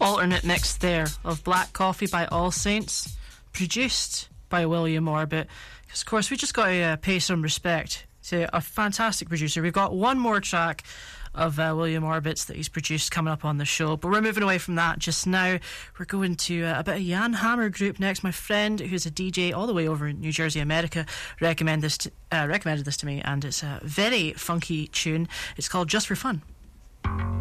alternate mix there of Black Coffee by All Saints, produced by William Orbit. Because, of course, we just got to pay some respect to a fantastic producer. We've got one more track of William Orbit's that he's produced coming up on the show, but we're moving away from that just now. We're going to a bit of Jan Hammer Group next. My friend, who's a DJ all the way over in New Jersey, America, recommended this to me, and it's a very funky tune. It's called Just for Fun.